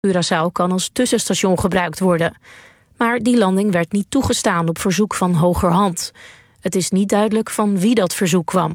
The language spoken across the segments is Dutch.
Curaçao kan als tussenstation gebruikt worden. Maar die landing werd niet toegestaan op verzoek van Hogerhand. Het is niet duidelijk van wie dat verzoek kwam.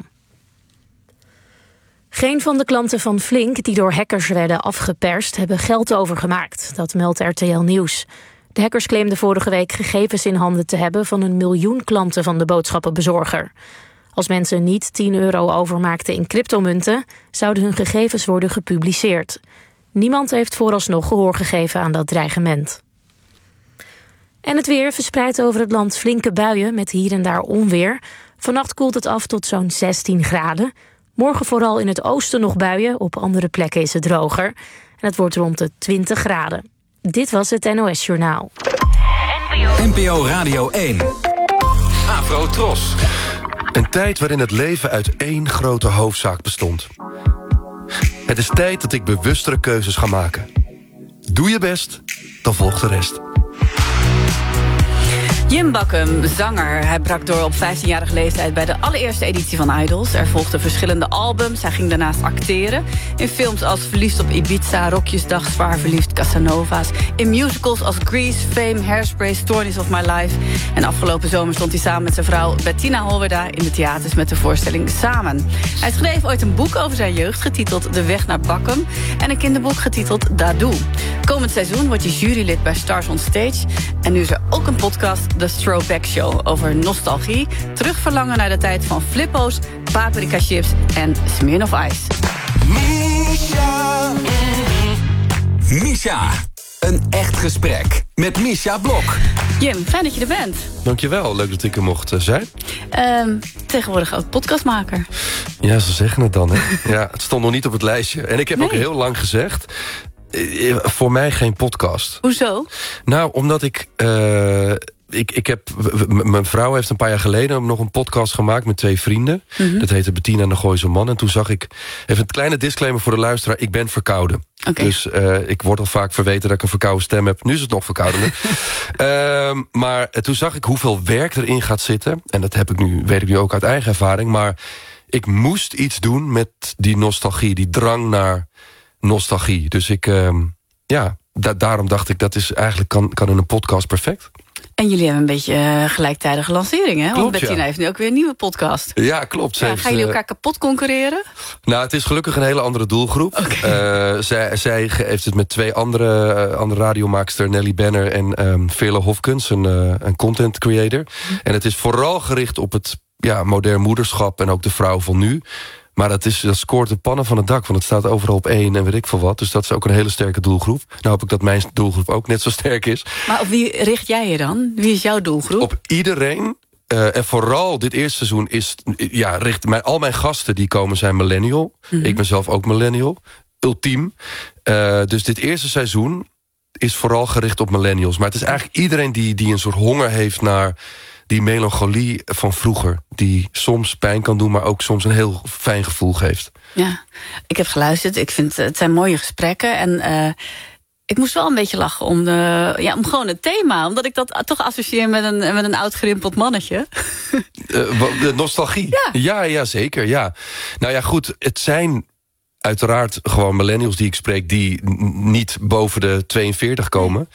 Geen van de klanten van Flink die door hackers werden afgeperst hebben geld overgemaakt. Dat meldt RTL Nieuws. De hackers claimden vorige week gegevens in handen te hebben van 1 miljoen klanten van de boodschappenbezorger. Als mensen niet €10 overmaakten in cryptomunten, zouden hun gegevens worden gepubliceerd. Niemand heeft vooralsnog gehoor gegeven aan dat dreigement. En het weer verspreidt over het land flinke buien met hier en daar onweer. Vannacht koelt het af tot zo'n 16 graden. Morgen vooral in het oosten nog buien, op andere plekken is het droger. En het wordt rond de 20 graden. Dit was het NOS Journaal. NPO Radio 1. Afro Tros. Een tijd waarin het leven uit één grote hoofdzaak bestond. Het is tijd dat ik bewustere keuzes ga maken. Doe je best, dan volgt de rest. Jim Bakkum, zanger. Hij brak door op 15-jarige leeftijd bij de allereerste editie van Idols. Er volgden verschillende albums. Hij ging daarnaast acteren. In films als Verliefd op Ibiza, Rokjesdag, Zwaar verliefd, Casanova's. In musicals als Grease, Fame, Hairspray, Stories of My Life. En afgelopen zomer stond hij samen met zijn vrouw Bettina Holwerda in de theaters met de voorstelling Samen. Hij schreef ooit een boek over zijn jeugd, getiteld De Weg naar Bakkum. En een kinderboek getiteld Dadoe. Komend seizoen wordt hij jurylid bij Stars on Stage. En nu is er ook een podcast, The Throwback Show, over nostalgie, terugverlangen naar de tijd van flippo's, paprika chips en Smirnoff Ice. Misha. Een echt gesprek met Misha Blok. Jim, fijn dat je er bent. Dankjewel, leuk dat ik er mocht zijn. Tegenwoordig ook podcastmaker. Ja, ze zeggen het dan, hè. Ja, het stond nog niet op het lijstje. En ik heb ook heel lang gezegd, voor mij geen podcast. Hoezo? Nou, omdat mijn vrouw heeft een paar jaar geleden nog een podcast gemaakt met 2 vrienden. Mm-hmm. Dat heette Bettina en de Gooise Man. En toen zag ik, even een kleine disclaimer voor de luisteraar, ik ben verkouden. Okay. Dus ik word al vaak verweten dat ik een verkouden stem heb. Nu is het nog verkoudener. Maar toen zag ik hoeveel werk erin gaat zitten. En dat weet ik nu ook uit eigen ervaring. Maar ik moest iets doen met die nostalgie, die drang naar nostalgie. Dus daarom dacht ik, dat is eigenlijk kan in een podcast perfect. En jullie hebben een beetje gelijktijdige lancering, hè? Klopt, want Bettina heeft nu ook weer een nieuwe podcast. Ja, klopt. Gaan jullie elkaar kapot concurreren? Nou, het is gelukkig een hele andere doelgroep. Okay. Zij heeft het met 2 andere radiomaakster, Nelly Benner en Veerle Hofkens, een content creator. En het is vooral gericht op het modern moederschap en ook de vrouw van nu. Maar dat scoort de pannen van het dak, want het staat overal op 1 en weet ik veel wat. Dus dat is ook een hele sterke doelgroep. Nou hoop ik dat mijn doelgroep ook net zo sterk is. Maar op wie richt jij je dan? Wie is jouw doelgroep? Op iedereen. En vooral dit eerste seizoen al mijn gasten die komen zijn millennial. Mm-hmm. Ik ben zelf ook millennial. Ultiem. Dus dit eerste seizoen is vooral gericht op millennials. Maar het is eigenlijk iedereen die een soort honger heeft naar die melancholie van vroeger, die soms pijn kan doen, maar ook soms een heel fijn gevoel geeft. Ja, ik heb geluisterd. Ik vind het zijn mooie gesprekken. En ik moest wel een beetje lachen om gewoon het thema. Omdat ik dat toch associeer met een oud gerimpeld mannetje. De nostalgie? Ja, zeker. Ja. Nou ja, goed, het zijn uiteraard gewoon millennials die ik spreek die niet boven de 42 komen.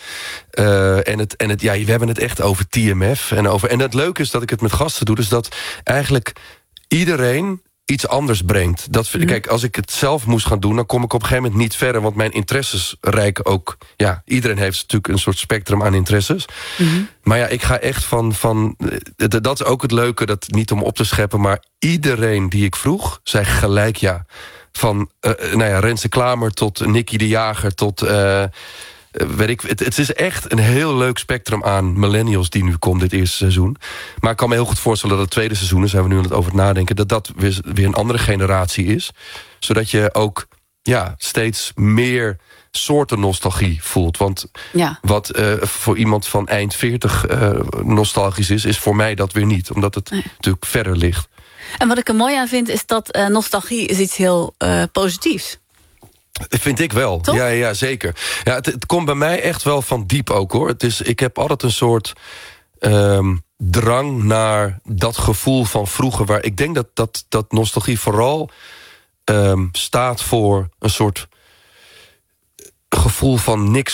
We hebben het echt over TMF. En het leuke is dat ik het met gasten doe, dus dat eigenlijk iedereen iets anders brengt. Kijk, als ik het zelf moest gaan doen, dan kom ik op een gegeven moment niet verder, want mijn interesses reiken ook. Ja, iedereen heeft natuurlijk een soort spectrum aan interesses. Mm-hmm. Maar ja, ik ga echt van dat is ook het leuke, dat niet om op te scheppen, maar iedereen die ik vroeg, zei gelijk ja. Van Renze Klamer tot Nicky de Jager tot het is echt een heel leuk spectrum aan millennials die nu komt dit eerste seizoen. Maar ik kan me heel goed voorstellen dat het tweede seizoen, daar zijn we nu aan het over nadenken, dat weer een andere generatie is. Zodat je ook steeds meer soorten nostalgie voelt. Want wat voor iemand van eind 40 nostalgisch is voor mij dat weer niet. Omdat het natuurlijk verder ligt. En wat ik er mooi aan vind, is dat nostalgie is iets heel positiefs. Vind ik wel. Toch? Ja, zeker. Ja, het komt bij mij echt wel van diep ook, hoor. Ik heb altijd een soort drang naar dat gevoel van vroeger, waar ik denk dat nostalgie vooral staat voor een soort gevoel van niks